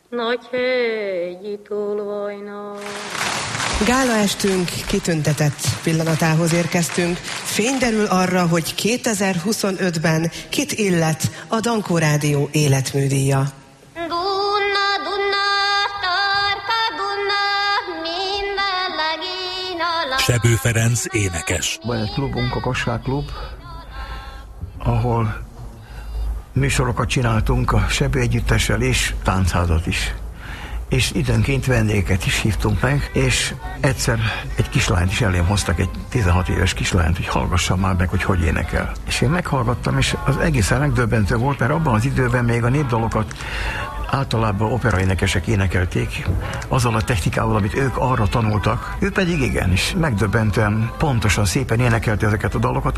Nagyhegyi tolvajna. Gálaestünk kitüntetett pillanatához érkeztünk. Fény derül arra, hogy 2025-ben kit illet a Dankó Rádió életműdíja. Sebő Ferenc énekes. Van egy klubunk, a Kassák Klub, ahol műsorokat csináltunk a Sebő Együttessel és táncházat is. És időnként vendégeket is hívtunk meg, és egyszer egy kislányt is elém hoztak, egy 16 éves kislányt, hogy hallgassam már meg, hogy énekel. És én meghallgattam, és az egészen megdöbbentő volt, mert abban az időben még a népdalokat általában operaénekesek énekelték, azzal a technikával, amit ők arra tanultak, ő pedig igen, és megdöbbentően pontosan szépen énekelte ezeket a dalokat.